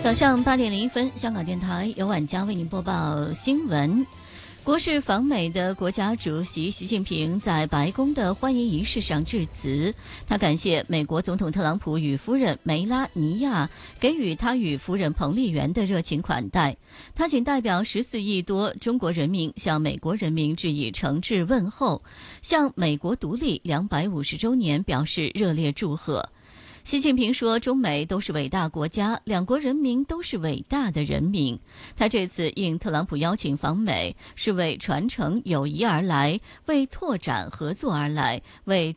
早上8:01，香港电台由晚佳为您播报新闻。国事访美的国家主席习近平在白宫的欢迎仪式上致辞，他感谢美国总统特朗普与夫人梅拉尼亚给予他与夫人彭丽媛的热情款待。他仅代表14亿多中国人民向美国人民致以诚挚问候，向美国独立250周年表示热烈祝贺。习近平说，中美都是伟大国家，两国人民都是伟大的人民。他这次应特朗普邀请访美，是为传承友谊而来，为拓展合作而来，为